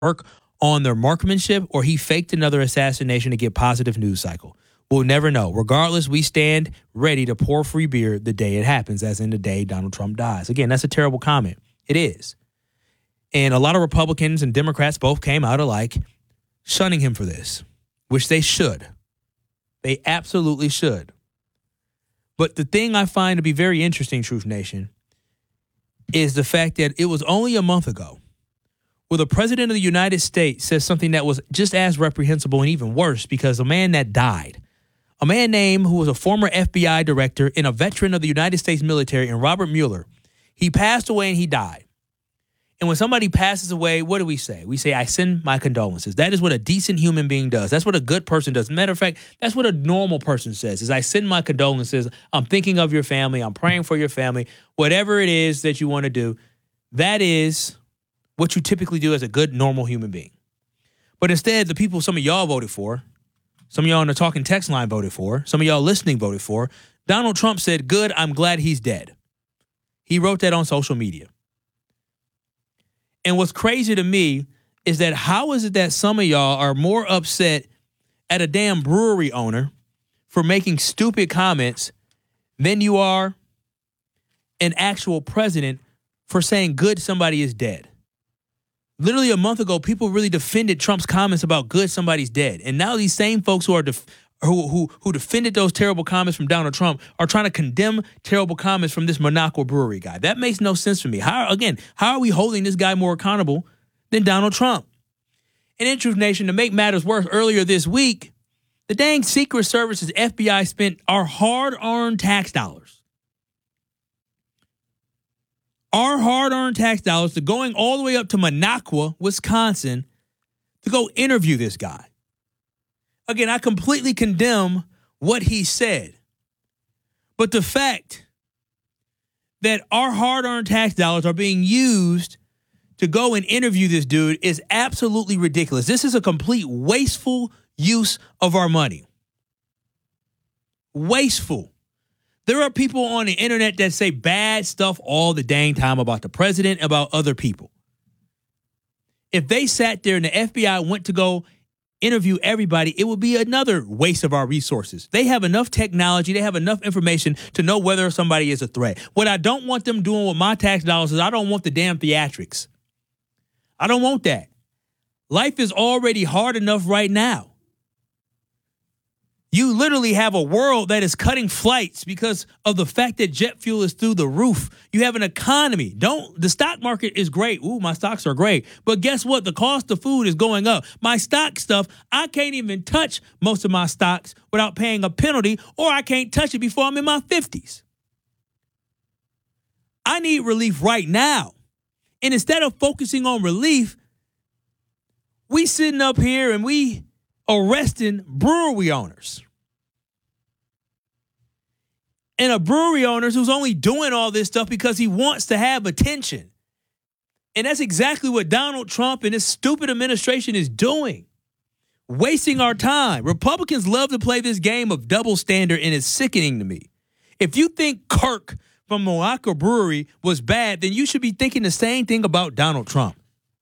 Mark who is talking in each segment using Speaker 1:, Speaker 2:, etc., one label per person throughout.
Speaker 1: work on their marksmanship or he faked another assassination to get positive news cycle. We'll never know. Regardless, we stand ready to pour free beer the day it happens, as in the day Donald Trump dies. Again, that's a terrible comment. It is. And a lot of Republicans and Democrats both came out alike shunning him for this, which they should. They absolutely should. But the thing I find to be very interesting, Truth Nation, is the fact that it was only a month ago where the president of the United States says something that was just as reprehensible and even worse, because a man that died, a man named who was a former FBI director and a veteran of the United States military, and Robert Mueller, he passed away and he died. And when somebody passes away, what do we say? We say, I send my condolences. That is what a decent human being does. That's what a good person does. Matter of fact, that's what a normal person says, is I send my condolences. I'm thinking of your family. I'm praying for your family. Whatever it is that you want to do, that is what you typically do as a good, normal human being. But instead, the people some of y'all voted for, some of y'all on the talking text line voted for, some of y'all listening voted for, Donald Trump said, good, I'm glad he's dead. He wrote that on social media. And what's crazy to me is that how is it that some of y'all are more upset at a damn brewery owner for making stupid comments than you are an actual president for saying good, somebody is dead? Literally a month ago, people really defended Trump's comments about good, somebody's dead. And now these same folks who are who defended those terrible comments from Donald Trump are trying to condemn terrible comments from this Monaco brewery guy. That makes no sense for me. How are we holding this guy more accountable than Donald Trump? And in Truth Nation, to make matters worse, earlier this week, the dang Secret Service's FBI spent our hard-earned tax dollars. Our hard-earned tax dollars to going all the way up to Monaco, Wisconsin, to go interview this guy. Again, I completely condemn what he said. But the fact that our hard-earned tax dollars are being used to go and interview this dude is absolutely ridiculous. This is a complete wasteful use of our money. Wasteful. There are people on the internet that say bad stuff all the dang time about the president, about other people. If they sat there and the FBI went to go interview everybody, it would be another waste of our resources. They have enough technology, they have enough information to know whether somebody is a threat. What I don't want them doing with my tax dollars is I don't want the damn theatrics. I don't want that. Life is already hard enough right now. You literally have a world that is cutting flights because of the fact that jet fuel is through the roof. You have an economy. The stock market is great. Ooh, my stocks are great. But guess what? The cost of food is going up. My stock stuff, I can't even touch most of my stocks without paying a penalty, or I can't touch it before I'm in my 50s. I need relief right now. And instead of focusing on relief, we sitting up here and we arresting brewery owners. And a brewery owner who's only doing all this stuff because he wants to have attention. And that's exactly what Donald Trump and his stupid administration is doing. Wasting our time. Republicans love to play this game of double standard, and it's sickening to me. If you think Kirk from Monaco Brewery was bad, then you should be thinking the same thing about Donald Trump.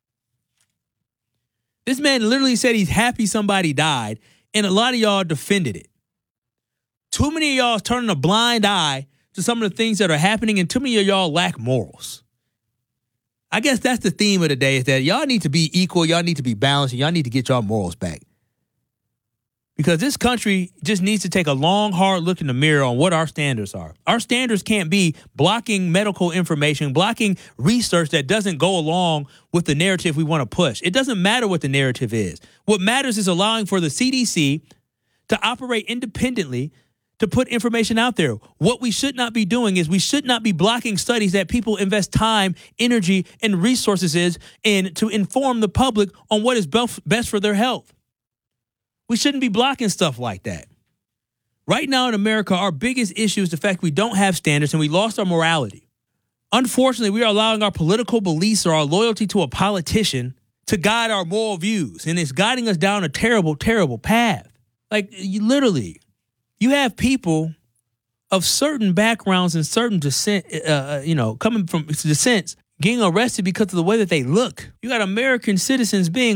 Speaker 1: This man literally said he's happy somebody died, and a lot of y'all defended it. Too many of y'all is turning a blind eye to some of the things that are happening, and too many of y'all lack morals. I guess that's the theme of the day, is that y'all need to be equal, y'all need to be balanced, and y'all need to get y'all morals back. Because this country just needs to take a long, hard look in the mirror on what our standards are. Our standards can't be blocking medical information, blocking research that doesn't go along with the narrative we want to push. It doesn't matter what the narrative is. What matters is allowing for the CDC to operate independently, to put information out there. What we should not be doing is we should not be blocking studies that people invest time, energy, and resources in to inform the public on what is best for their health. We shouldn't be blocking stuff like that. Right now in America, our biggest issue is the fact we don't have standards and we lost our morality. Unfortunately, we are allowing our political beliefs or our loyalty to a politician to guide our moral views, and it's guiding us down a terrible, terrible path. Like, literally, you have people of certain backgrounds and certain descent, coming from descents, getting arrested because of the way that they look. You got American citizens being